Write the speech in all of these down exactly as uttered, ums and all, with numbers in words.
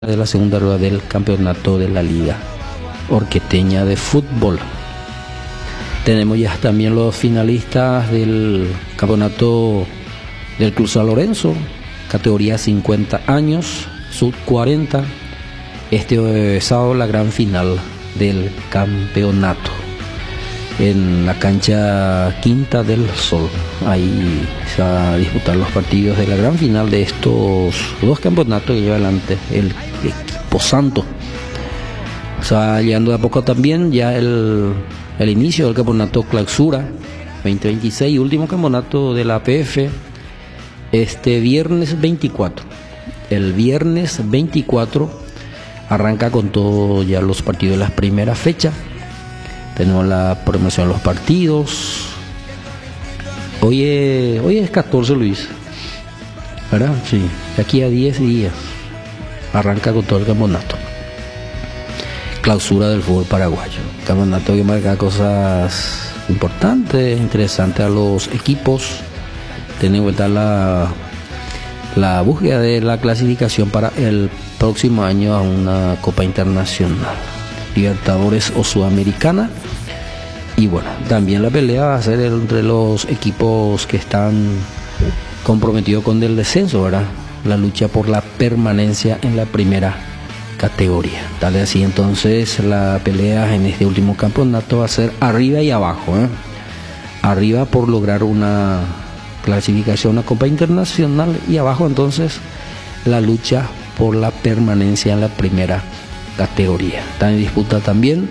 de la segunda rueda del campeonato de la Liga Orqueteña de Fútbol. Tenemos ya también los finalistas del campeonato del Club San Lorenzo, categoría cincuenta años, sub cuarenta. Este sábado la gran final del campeonato en la cancha Quinta del Sol. Ahí se va a disputar los partidos de la gran final de estos dos campeonatos que lleva adelante el equipo santo. Se va llegando de a poco también ya el, el inicio del campeonato clausura veinte veintiséis, último campeonato de la P F, este viernes veinticuatro. El viernes veinticuatro arranca con todo ya los partidos de las primeras fechas. Tenemos la promoción de los partidos. Hoy es, hoy es catorce, Luis, ¿verdad? Sí, de aquí a diez días arranca con todo el campeonato. Clausura del fútbol paraguayo. Campeonato que marca cosas importantes, interesantes a los equipos. Tiene en cuenta la, la búsqueda de la clasificación para el próximo año a una Copa Internacional, Libertadores o Sudamericana. Y bueno, también la pelea va a ser entre los equipos que están comprometidos con el descenso, ¿verdad? La lucha por la permanencia en la primera categoría. Tal vez así, entonces la pelea en este último campeonato va a ser arriba y abajo, ¿eh? Arriba por lograr una clasificación a Copa Internacional y abajo entonces la lucha por la permanencia en la primera categoría. Está en disputa también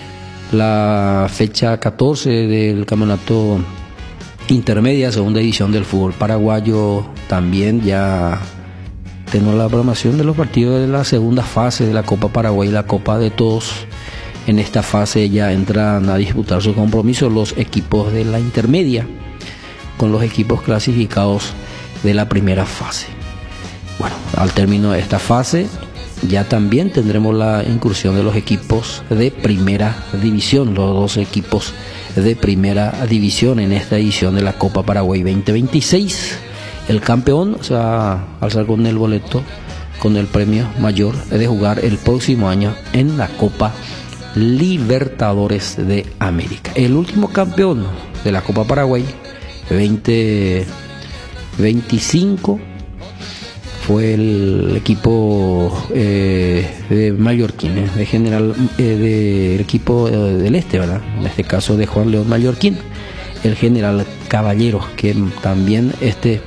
la fecha catorce del campeonato intermedia, segunda edición del fútbol paraguayo. También ya tenemos la programación de los partidos de la segunda fase de la Copa Paraguay y la Copa de Todos. En esta fase ya entran a disputar sus compromisos los equipos de la intermedia con los equipos clasificados de la primera fase. Bueno, al término de esta fase ya también tendremos la incursión de los equipos de primera división, los dos equipos de primera división en esta edición de la Copa Paraguay veinte veintiséis. El campeón se va a alzar con el boleto, con el premio mayor de jugar el próximo año en la Copa Libertadores de América. El último campeón de la Copa Paraguay veinte veinticinco fue el equipo eh, de Mallorquín, eh, de general, eh, del equipo eh, del este, ¿verdad? En este caso de Juan León Mallorquín, el general Caballeros, que también este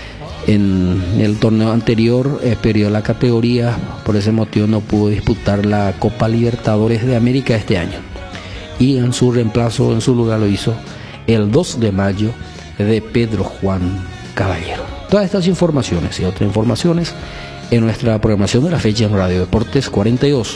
en el torneo anterior eh, perdió la categoría, por ese motivo no pudo disputar la Copa Libertadores de América este año. Y en su reemplazo, en su lugar lo hizo el dos de mayo de Pedro Juan Caballero. Todas estas informaciones y otras informaciones en nuestra programación de la fecha en Radio Deportes cuarenta y dos.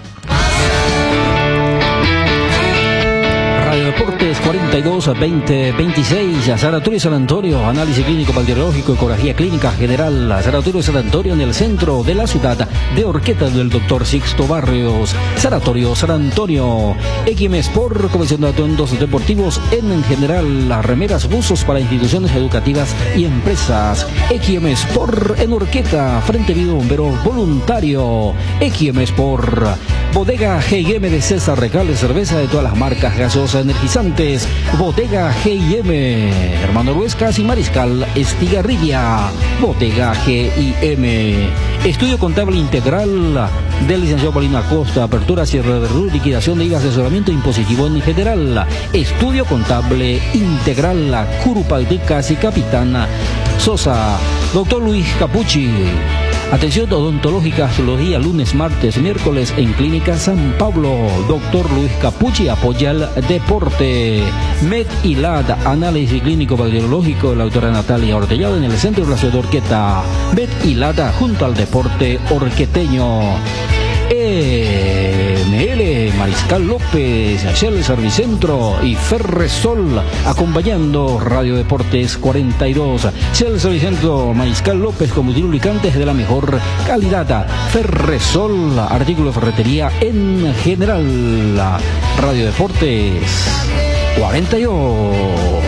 Radio Deportes cuarenta y dos veinte veintiséis, Sanatorio San Antonio, análisis clínico bacteriológico, ecografía clínica general, Sanatorio San Antonio en el centro de la ciudad de Orqueta del doctor Sixto Barrios. Sanatorio San Antonio, X M Sport, convención de atuendos deportivos en general, las remeras, buzos para instituciones educativas y empresas. X M Sport en Orqueta, Frente Vivo Bombero Voluntario. X M Sport, Bodega G y M de César Recales, cerveza de todas las marcas, gaseosas, energizantes. Bodega G y M, Hermano Ruescas y Mariscal Estigarribia. Bodega G y M. Estudio contable integral del licenciado Paulino Acosta, apertura, cierre de R U, liquidación de I V A, asesoramiento impositivo en general. Estudio contable integral, Curupayticas y Capitana Sosa. Doctor Luis Capucci, atención odontológica los días lunes, martes, miércoles en Clínica San Pablo. Doctor Luis Capucci apoya el deporte. Med y L A D, análisis clínico bacteriológico de la doctora Natalia Ortellado en el centro de la ciudad de Orqueta. Med y L A D junto al deporte orqueteño. M L Mariscal López, Shell Servicentro y Ferresol acompañando Radio Deportes cuarenta y dos. Shell Servicentro, Mariscal López, combustible lubricantes de la mejor calidad. Ferresol, artículo de ferretería en general. Radio Deportes cuarenta y dos.